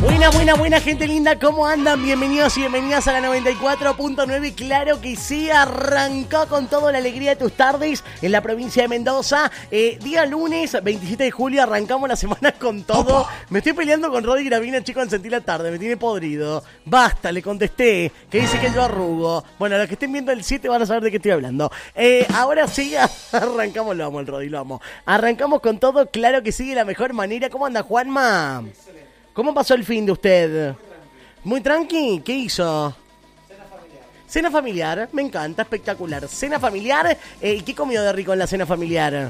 Buena gente linda, ¿cómo andan? Bienvenidos y bienvenidas a la 94.9. Claro que sí, arrancó con toda la alegría de tus tardes en la provincia de Mendoza. Día lunes, 27 de julio, arrancamos la semana con todo. Me estoy peleando con Rodi Gravina, chico, en Sentir la Tarde, me tiene podrido. Basta, le contesté, que dice que yo arrugo. Bueno, los que estén viendo el 7 van a saber de qué estoy hablando. Ahora sí, arrancamos, lo amo el Rodi, lo amo. Arrancamos con todo, claro que sí, de la mejor manera. ¿Cómo anda, Juanma? ¿Cómo pasó el fin de usted? ¿Muy tranqui? ¿Qué hizo? Cena familiar, me encanta, espectacular. Cena familiar, ¿y qué comió de rico en la cena familiar?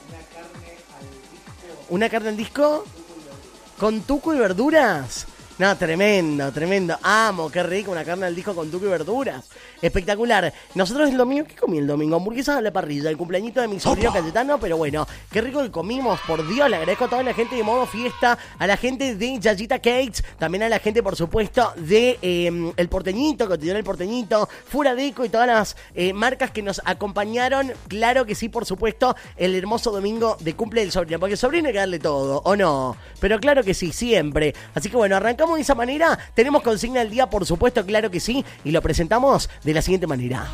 ¿Una carne al disco? ¿Con tuco y verduras? No, tremendo, tremendo. Amo, qué rico, una carne al disco con tuco y verduras. Espectacular. Nosotros el domingo, ¿qué comí el domingo? Hamburguesas a la parrilla, el cumpleañito de mi sobrino Cayetano, pero bueno, qué rico que comimos, por Dios, le agradezco a toda la gente de Modo Fiesta, a la gente de Yayita Cakes, también a la gente, por supuesto, de El Porteñito, Cotidiano El Porteñito, Furadeco y todas las marcas que nos acompañaron, claro que sí, por supuesto, el hermoso domingo de cumple del sobrino, porque el sobrino hay que darle todo, ¿o no? Pero claro que sí, siempre. Así que bueno, arrancamos de esa manera, tenemos consigna del día, por supuesto, claro que sí, y lo presentamos de la siguiente manera.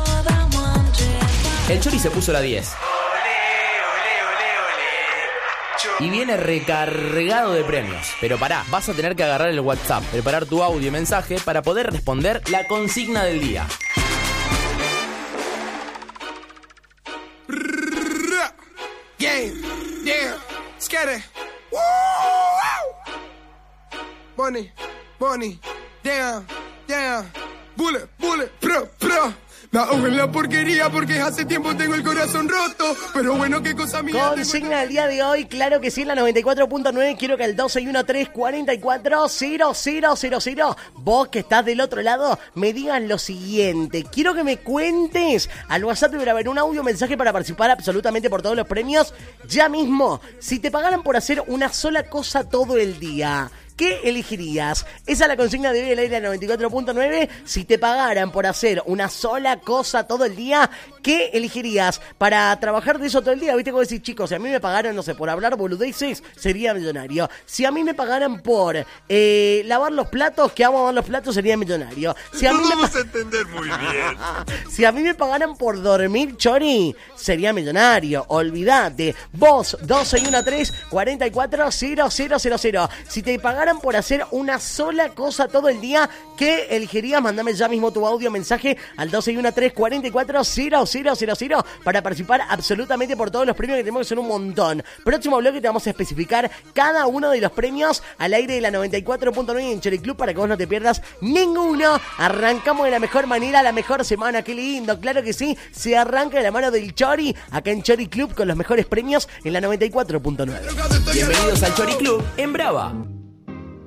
El Chori se puso la 10. Y viene recargado de premios. Pero pará, vas a tener que agarrar el WhatsApp, preparar tu audio y mensaje para poder responder la consigna del día. Game, yeah, scatter. Bunny, down, bullet, pro. Me ahogo en la porquería porque hace tiempo tengo el corazón roto. Pero bueno, qué cosa mía. Consigna del día de hoy, claro que sí, en la 94.9. Quiero que al 1213-440000, vos que estás del otro lado, me digas lo siguiente. Quiero que me cuentes al WhatsApp de grabar un audio mensaje para participar absolutamente por todos los premios. Ya mismo, si te pagaran por hacer una sola cosa todo el día, ¿qué elegirías? Esa es la consigna de hoy del aire 94.9. Si te pagaran por hacer una sola cosa todo el día, ¿qué elegirías para trabajar de eso todo el día? Viste cómo decís, chicos, si a mí me pagaran, no sé, por hablar boludeces, sería millonario. Si a mí me pagaran por lavar los platos, que amo lavar los platos, sería millonario. Si a mí vamos a entender muy bien. Si a mí me pagaran por dormir, Chori, sería millonario. Olvídate. Vos, 1213-440000. Si te pagaran por hacer una sola cosa todo el día, ¿qué elegirías? Mándame ya mismo tu audio mensaje al 1213-440000 para participar absolutamente por todos los premios, que tenemos que ser un montón. Próximo bloque te vamos a especificar cada uno de los premios al aire de la 94.9 en Chori Club para que vos no te pierdas ninguno. Arrancamos de la mejor manera, la mejor semana, qué lindo, claro que sí, se arranca de la mano del Chori, acá en Chori Club con los mejores premios en la 94.9. Bienvenidos al Chori Club en Brava.